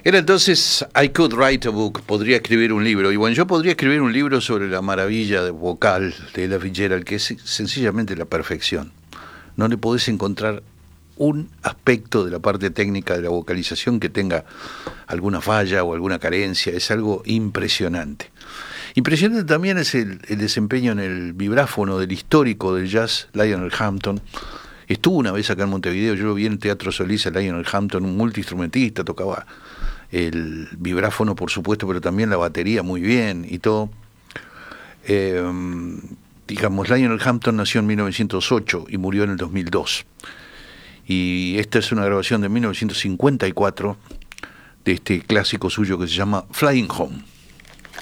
Era entonces I Could Write a Book, podría escribir un libro. Y bueno, yo podría escribir un libro sobre la maravilla vocal de Ella Fitzgerald, que es sencillamente la perfección. No le podés encontrar un aspecto de la parte técnica de la vocalización que tenga alguna falla o alguna carencia. Es algo impresionante. Impresionante también es el desempeño en el vibráfono del histórico del jazz, Lionel Hampton. Estuvo una vez acá en Montevideo, yo lo vi en el Teatro Solís, a Lionel Hampton, un multiinstrumentista, tocaba el vibráfono, por supuesto, pero también la batería muy bien y todo. Digamos, Lionel Hampton nació en 1908 y murió en el 2002. Y esta es una grabación de 1954 de este clásico suyo que se llama Flying Home.